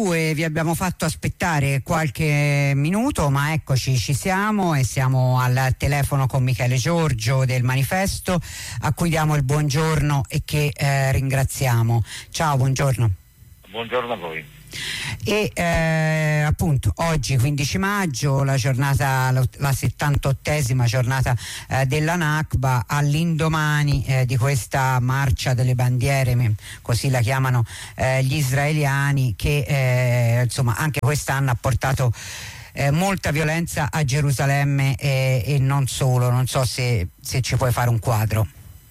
E vi abbiamo fatto aspettare qualche minuto, ma eccoci, ci siamo e siamo al telefono con Michele Giorgio del Manifesto, a cui diamo il buongiorno e che ringraziamo. Ciao, buongiorno. Buongiorno a voi. E appunto oggi 15 maggio, la 78esima giornata della Nakba, all'indomani di questa marcia delle bandiere, così la chiamano gli israeliani, che insomma anche quest'anno ha portato molta violenza a Gerusalemme e non solo. Non so se ci puoi fare un quadro.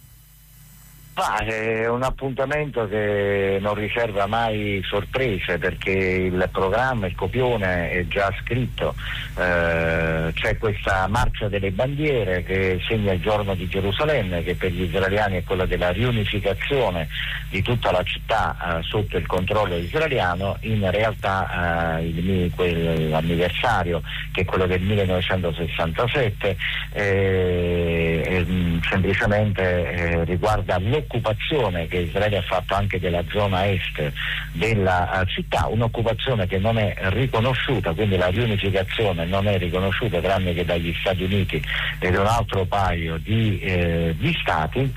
È un appuntamento che non riserva mai sorprese, perché il programma, il copione è già scritto. C'è questa marcia delle bandiere che segna il giorno di Gerusalemme, che per gli israeliani è quella della riunificazione di tutta la città sotto il controllo israeliano. In realtà quell'anniversario, che è quello del 1967, semplicemente riguarda l'occupazione che Israele ha fatto anche della zona est della città, un'occupazione che non è riconosciuta, quindi la riunificazione non è riconosciuta tranne che dagli Stati Uniti ed un altro paio di stati,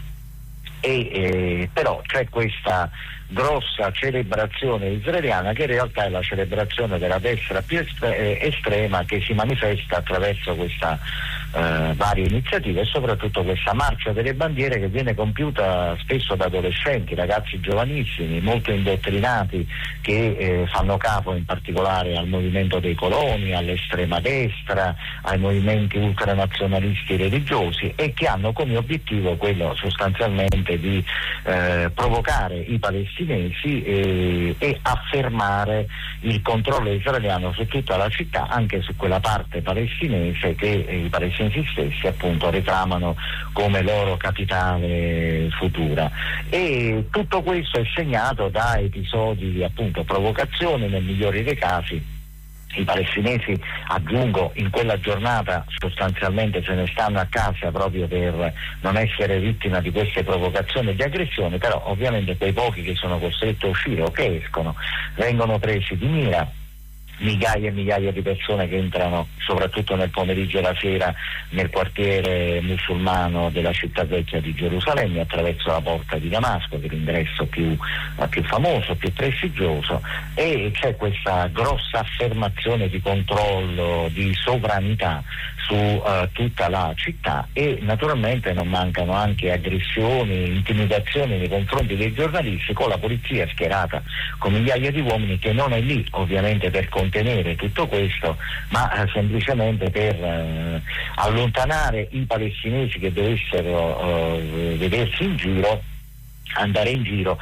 però c'è questa grossa celebrazione israeliana che in realtà è la celebrazione della destra più estrema, che si manifesta attraverso questa varie iniziative e soprattutto questa marcia delle bandiere che viene compiuta spesso da adolescenti, ragazzi giovanissimi, molto indottrinati, che fanno capo in particolare al movimento dei coloni, all'estrema destra, ai movimenti ultranazionalisti religiosi, e che hanno come obiettivo quello sostanzialmente di provocare i palestinesi e affermare il controllo israeliano su tutta la città, anche su quella parte palestinese che i palestinesi stessi appunto reclamano come loro capitale futura. E tutto questo è segnato da episodi di appunto provocazione, nel migliore dei casi. I palestinesi, aggiungo, in quella giornata sostanzialmente se ne stanno a casa proprio per non essere vittima di queste provocazioni e di aggressioni, però ovviamente quei pochi che sono costretti a uscire o che escono vengono presi di mira. Migliaia e migliaia di persone che entrano soprattutto nel pomeriggio e la sera nel quartiere musulmano della città vecchia di Gerusalemme attraverso la porta di Damasco, che è l'ingresso più famoso, più prestigioso, e c'è questa grossa affermazione di controllo, di sovranità su tutta la città, e naturalmente non mancano anche aggressioni, intimidazioni nei confronti dei giornalisti, con la polizia schierata con migliaia di uomini, che non è lì ovviamente per contenere tutto questo, ma semplicemente per allontanare i palestinesi che dovessero vedersi in giro, andare in giro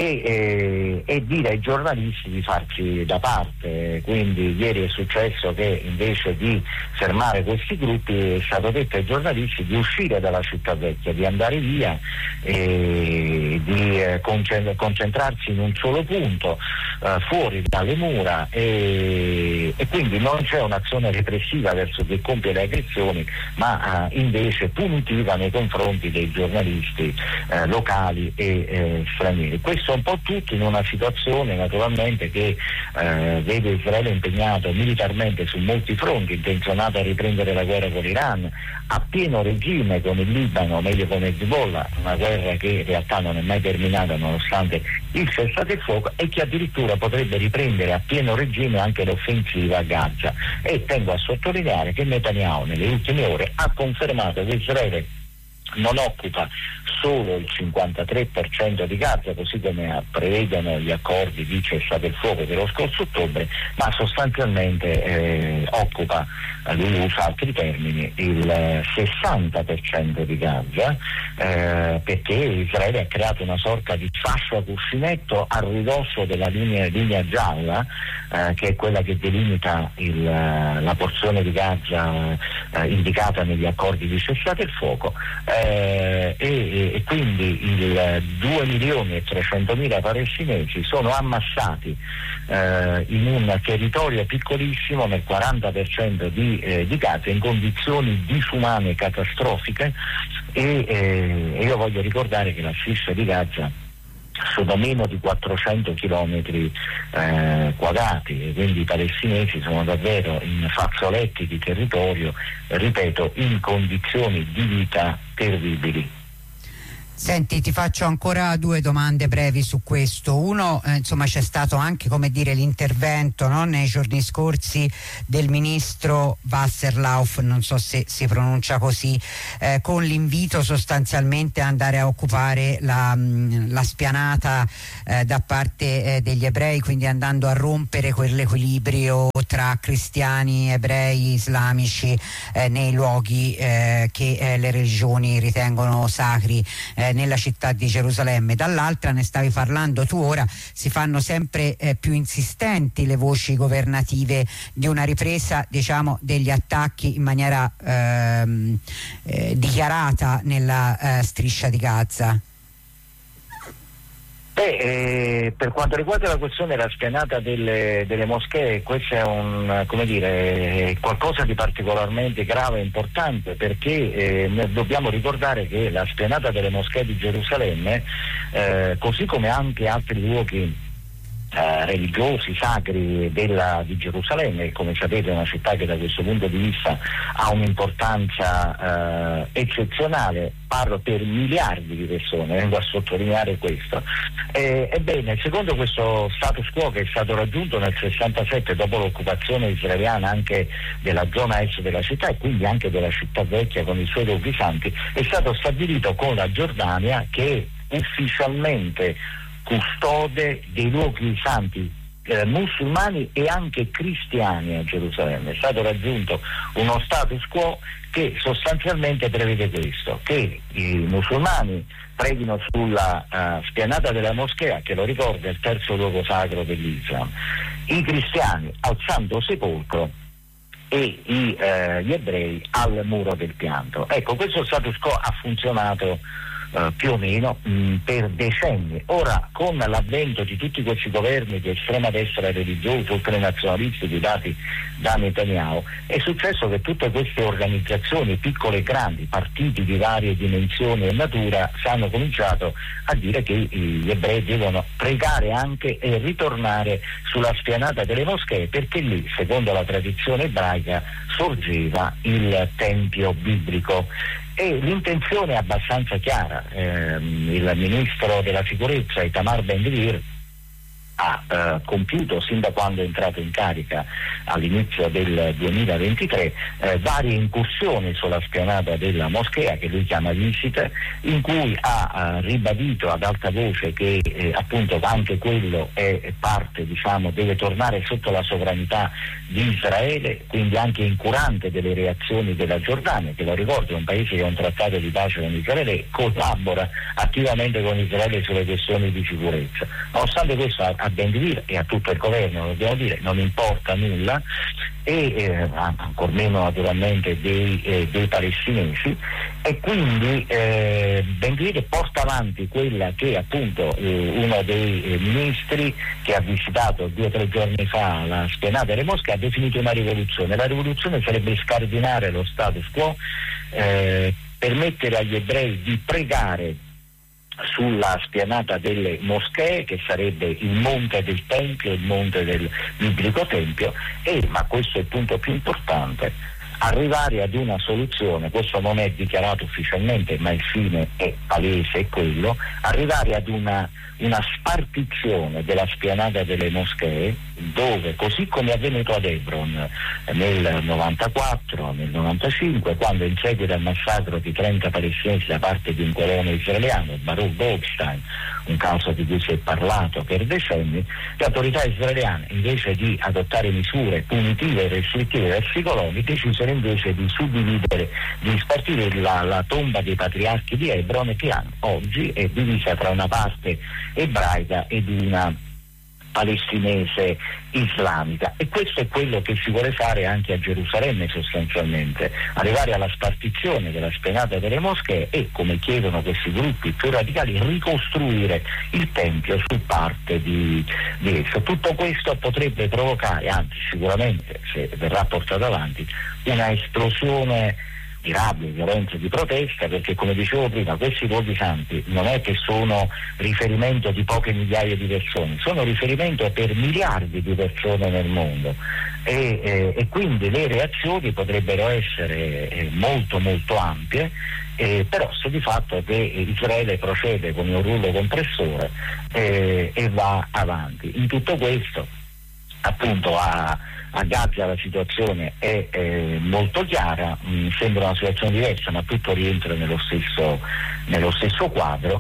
e dire ai giornalisti di farci da parte. Quindi ieri è successo che invece di fermare questi gruppi è stato detto ai giornalisti di uscire dalla città vecchia, di andare via e di concentrarsi in un solo punto fuori dalle mura, e quindi non c'è un'azione repressiva verso chi compie le aggressioni, ma invece punitiva nei confronti dei giornalisti locali e stranieri. Questo è un po' tutto in una situazione naturalmente che vede Israele impegnato militarmente su molti fronti, intenzionato a riprendere la guerra con l'Iran, a pieno regime con il Libano, meglio con Hezbollah, una guerra che in realtà non è mai terminata nonostante il cessate il fuoco, e che addirittura potrebbe riprendere a pieno regime anche l'offensiva a Gaza. E tengo a sottolineare che Netanyahu nelle ultime ore ha confermato che Israele non occupa solo il 53% di Gaza, così come prevedono gli accordi di cessate il fuoco dello scorso ottobre, ma sostanzialmente occupa, lui usa altri termini, il 60% di Gaza, perché Israele ha creato una sorta di fascio a cuscinetto a ridosso della linea gialla, che è quella che delimita la porzione di Gaza indicata negli accordi di cessate il fuoco, e quindi 2.300.000 palestinesi sono ammassati in un territorio piccolissimo, nel 40% di Gaza, in condizioni disumane, catastrofiche, e io voglio ricordare che la striscia di Gaza sono meno di 400 chilometri quadrati, e quindi i palestinesi sono davvero in fazzoletti di territorio, ripeto, in condizioni di vita terribili. Senti, ti faccio ancora due domande brevi su questo. Uno, insomma, c'è stato anche, come dire, l'intervento, no, nei giorni scorsi del ministro Wasserlauf, non so se si pronuncia così, con l'invito sostanzialmente a andare a occupare la spianata da parte degli ebrei, quindi andando a rompere quell'equilibrio tra cristiani, ebrei, islamici nei luoghi che le religioni ritengono sacri nella città di Gerusalemme. Dall'altra, ne stavi parlando tu ora, si fanno sempre più insistenti le voci governative di una ripresa, diciamo, degli attacchi in maniera dichiarata nella striscia di Gaza. Per quanto riguarda la questione della spianata delle moschee, questo è qualcosa di particolarmente grave e importante, perché dobbiamo ricordare che la spianata delle moschee di Gerusalemme, così come anche altri luoghi religiosi, sacri di Gerusalemme, come sapete è una città che da questo punto di vista ha un'importanza eccezionale, parlo per miliardi di persone, vengo a sottolineare questo. Ebbene, secondo questo status quo che è stato raggiunto nel 67 dopo l'occupazione israeliana anche della zona est della città e quindi anche della città vecchia con i suoi luoghi santi, è stato stabilito con la Giordania che ufficialmente custode dei luoghi santi musulmani e anche cristiani a Gerusalemme. È stato raggiunto uno status quo che sostanzialmente prevede questo, che i musulmani preghino sulla spianata della moschea, che lo ricorda è il terzo luogo sacro dell'Islam, i cristiani al Santo Sepolcro e gli ebrei al Muro del Pianto. Ecco, questo status quo ha funzionato più o meno per decenni. Ora, con l'avvento di tutti questi governi di estrema destra religiosa, ultranazionalisti guidati da Netanyahu, è successo che tutte queste organizzazioni, piccole e grandi, partiti di varie dimensioni e natura, hanno cominciato a dire che gli ebrei devono pregare anche e ritornare sulla spianata delle moschee, perché lì, secondo la tradizione ebraica, sorgeva il tempio biblico. E l'intenzione è abbastanza chiara. Il ministro della sicurezza Itamar Ben-Gvir ha compiuto, sin da quando è entrato in carica all'inizio del 2023, varie incursioni sulla spianata della moschea, che lui chiama visite, in cui ha ribadito ad alta voce che appunto anche quello è parte, diciamo, deve tornare sotto la sovranità di Israele, quindi anche incurante delle reazioni della Giordania, che lo ricordo è un paese che ha un trattato di pace con Israele e collabora attivamente con Israele sulle questioni di sicurezza. Nonostante questo a Ben-Gvir e a tutto il governo, dobbiamo dire, non importa nulla, e ancor meno naturalmente dei palestinesi, e quindi Ben-Gvir porta avanti quella che appunto uno dei ministri che ha visitato 2 o 3 giorni fa la spianata delle moschee ha definito una rivoluzione. La rivoluzione sarebbe scardinare lo status quo, permettere agli ebrei di pregare sulla spianata delle moschee, che sarebbe il monte del Tempio, il monte del biblico Tempio, ma questo è il punto più importante, arrivare ad una soluzione. Questo non è dichiarato ufficialmente, ma il fine è palese, è quello, arrivare ad una spartizione della spianata delle moschee, dove, così come è avvenuto ad Hebron nel 94, nel 95, quando in seguito al massacro di 30 palestinesi da parte di un colono israeliano, Baruch Goldstein, un caso di cui si è parlato per decenni, le autorità israeliane, invece di adottare misure punitive e restrittive verso i coloni, decisero invece di suddividere, di spartire la tomba dei patriarchi di Hebron, che oggi è divisa tra una parte ebraica ed una palestinese islamica, e questo è quello che si vuole fare anche a Gerusalemme, sostanzialmente arrivare alla spartizione della spianata delle moschee e, come chiedono questi gruppi più radicali, ricostruire il tempio su parte di esso. Tutto questo potrebbe provocare, anzi sicuramente se verrà portato avanti, una esplosione di rabbia, di violenza, di protesta, perché come dicevo prima questi luoghi santi non è che sono riferimento di poche migliaia di persone, sono riferimento per miliardi di persone nel mondo e quindi le reazioni potrebbero essere molto molto ampie, però sta di fatto che Israele procede con un rullo compressore e va avanti. In tutto questo appunto a Gaza la situazione è molto chiara, sembra una situazione diversa ma tutto rientra nello stesso quadro.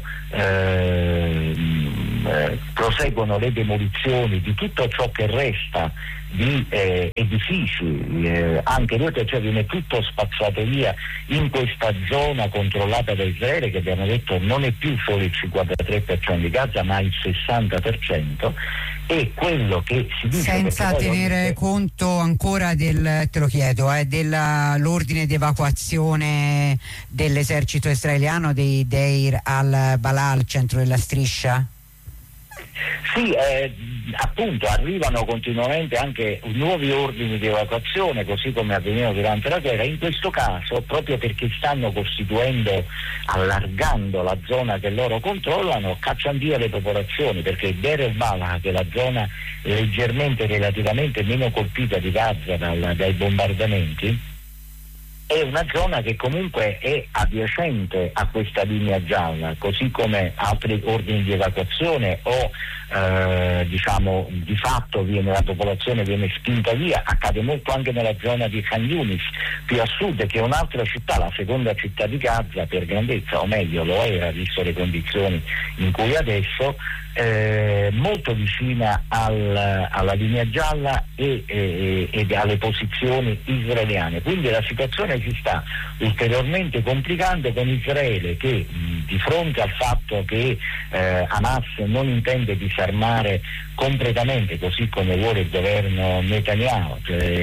Proseguono le demolizioni di tutto ciò che resta di edifici, anche dove cioè viene tutto spazzato via in questa zona controllata da Israele, che abbiamo detto non è più solo il 53% di Gaza ma il 60%, e quello che si dice senza tenere conto ancora te lo chiedo, dell'ordine di evacuazione dell'esercito israeliano dei Deir al-Balah al centro della striscia? Sì, appunto arrivano continuamente anche nuovi ordini di evacuazione, così come avveniva durante la guerra. In questo caso, proprio perché stanno allargando la zona che loro controllano, cacciano via le popolazioni, perché Deir el-Balah, che è la zona leggermente relativamente meno colpita di Gaza dai bombardamenti, è una zona che comunque è adiacente a questa linea gialla, così come altri ordini di evacuazione o diciamo di fatto la popolazione viene spinta via. Accade molto anche nella zona di Khan Yunis, più a sud, che è un'altra città, la seconda città di Gaza per grandezza, o meglio lo era visto le condizioni in cui adesso, molto vicina alla linea gialla e alle posizioni israeliane. Quindi la situazione si sta ulteriormente complicando, con Israele che di fronte al fatto che Hamas non intende disarmare completamente, così come vuole il governo Netanyahu,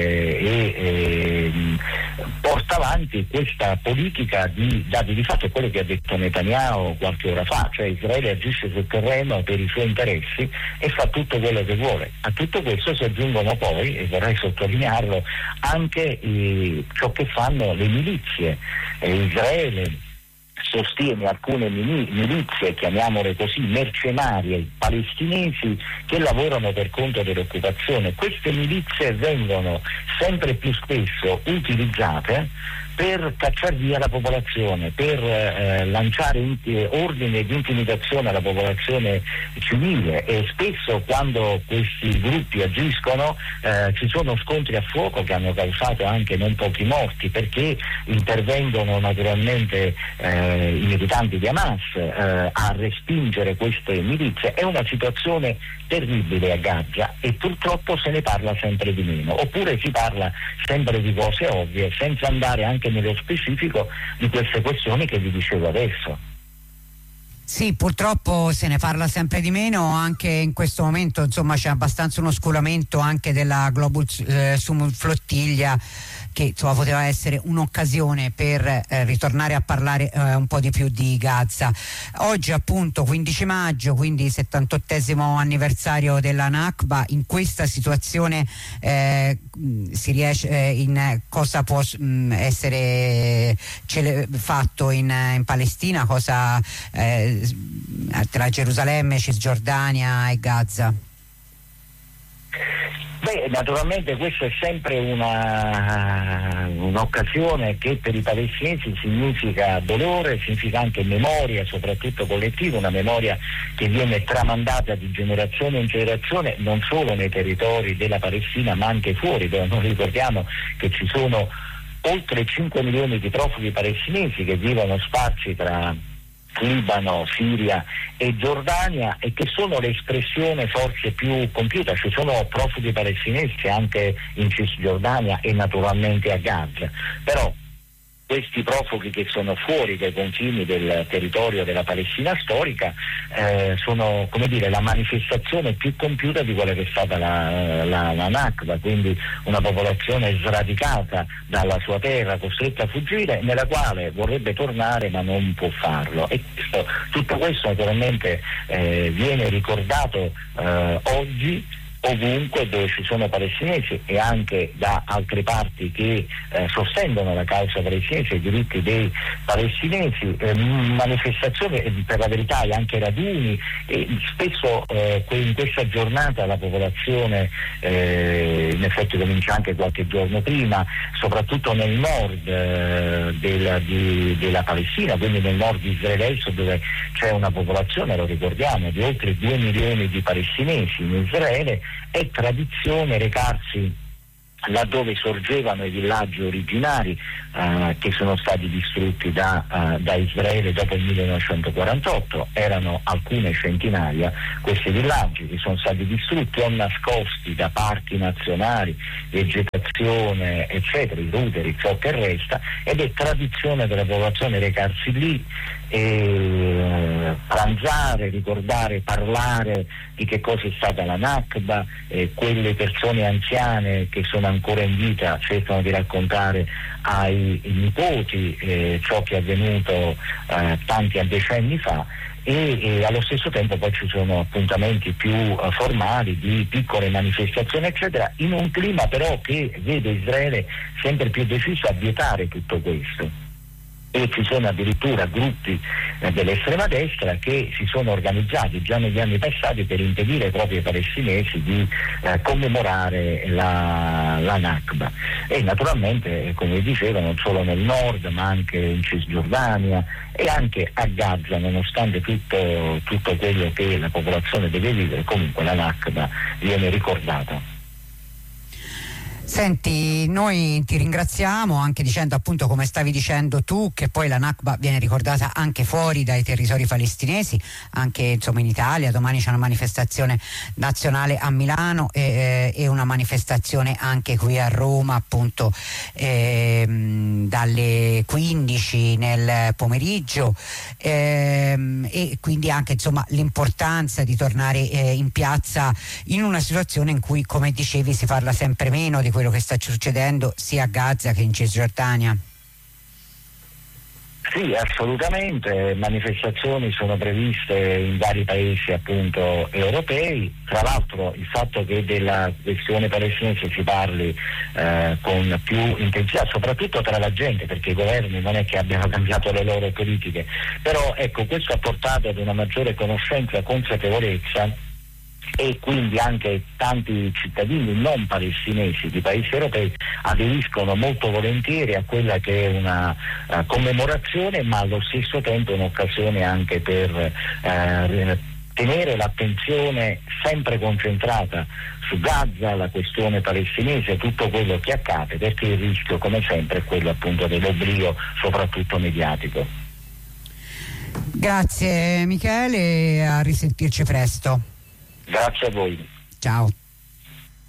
porta avanti questa politica di dati di fatto. È quello che ha detto Netanyahu qualche ora fa, cioè Israele agisce sul terreno per i suoi interessi e fa tutto quello che vuole. A tutto questo si aggiungono poi, e vorrei sottolinearlo, anche ciò che fanno le milizie. Israele sostiene alcune milizie, chiamiamole così, mercenarie palestinesi, che lavorano per conto dell'occupazione. Queste milizie vengono sempre più spesso utilizzate per cacciare via la popolazione, per lanciare ordini di intimidazione alla popolazione civile, e spesso quando questi gruppi agiscono ci sono scontri a fuoco che hanno causato anche non pochi morti, perché intervengono naturalmente i militanti di Hamas a respingere queste milizie. È una situazione terribile a Gaza e purtroppo se ne parla sempre di meno, oppure si parla sempre di cose ovvie senza andare anche nello specifico di queste questioni che vi dicevo adesso. Sì, purtroppo se ne parla sempre di meno, anche in questo momento insomma c'è abbastanza uno scolamento anche della Global Summit Flottiglia, che insomma poteva essere un'occasione per ritornare a parlare un po' di più di Gaza. Oggi appunto 15 maggio, quindi 78esimo anniversario della Nakba. In questa situazione si riesce cosa può essere fatto in Palestina, cosa tra Gerusalemme, Cisgiordania e Gaza? Beh, naturalmente questa è sempre un'occasione che per i palestinesi significa dolore, significa anche memoria, soprattutto collettiva, una memoria che viene tramandata di generazione in generazione, non solo nei territori della Palestina ma anche fuori, dove noi ricordiamo che ci sono oltre 5 milioni di profughi palestinesi che vivono sparsi tra Libano, Siria e Giordania, e che sono l'espressione forse più compiuta. Ci sono profughi palestinesi anche in Cisgiordania e naturalmente a Gaza, però questi profughi che sono fuori dai confini del territorio della Palestina storica sono, come dire, la manifestazione più compiuta di quella che è stata la Nakba, quindi una popolazione sradicata dalla sua terra, costretta a fuggire, nella quale vorrebbe tornare ma non può farlo. E tutto questo naturalmente viene ricordato oggi ovunque dove ci sono palestinesi e anche da altre parti che sostengono la causa palestinese, i diritti dei palestinesi, manifestazioni per la verità e anche raduni, e spesso in questa giornata la popolazione in effetti comincia anche qualche giorno prima, soprattutto nel nord della Palestina, quindi nel nord di Israele, dove c'è una popolazione, lo ricordiamo, di oltre 2 milioni di palestinesi in Israele. È tradizione recarsi laddove sorgevano i villaggi originari che sono stati distrutti da Israele dopo il 1948. Erano alcune centinaia questi villaggi che sono stati distrutti o nascosti da parchi nazionali, vegetazione eccetera, i ruderi, ciò che resta, ed è tradizione della popolazione recarsi lì e pranzare, ricordare, parlare di che cosa è stata la Nakba. Quelle persone anziane che sono ancora in vita cercano di raccontare ai nipoti ciò che è avvenuto tanti decenni fa, e allo stesso tempo poi ci sono appuntamenti più formali di piccole manifestazioni eccetera, in un clima però che vede Israele sempre più deciso a vietare tutto questo. E ci sono addirittura gruppi dell'estrema destra che si sono organizzati già negli anni passati per impedire proprio ai palestinesi di commemorare la Nakba. E naturalmente, come dicevo, non solo nel nord ma anche in Cisgiordania e anche a Gaza, nonostante tutto quello che la popolazione deve vivere, comunque la Nakba viene ricordata. Senti, noi ti ringraziamo anche dicendo, appunto, come stavi dicendo tu, che poi la Nakba viene ricordata anche fuori dai territori palestinesi, anche insomma in Italia. Domani c'è una manifestazione nazionale a Milano e una manifestazione anche qui a Roma, appunto dalle 15 nel pomeriggio, e quindi anche insomma l'importanza di tornare in piazza in una situazione in cui, come dicevi, si parla sempre meno di quello che sta succedendo sia a Gaza che in Cisgiordania. Sì, assolutamente, manifestazioni sono previste in vari paesi appunto europei. Tra l'altro il fatto che della questione palestinese si parli con più intensità, soprattutto tra la gente, perché i governi non è che abbiano cambiato le loro politiche, però ecco, questo ha portato ad una maggiore conoscenza e consapevolezza, e quindi anche tanti cittadini non palestinesi di paesi europei aderiscono molto volentieri a quella che è una commemorazione, ma allo stesso tempo un'occasione anche per tenere l'attenzione sempre concentrata su Gaza, la questione palestinese, tutto quello che accade, perché il rischio, come sempre, è quello appunto dell'oblio, soprattutto mediatico. Grazie Michele, a risentirci presto. Grazie a voi. Ciao.